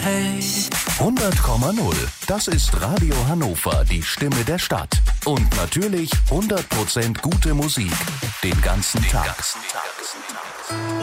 Hey. 100,0. Das ist Radio Hannover, die Stimme der Stadt. Und natürlich 100% gute Musik. Den ganzen Tag.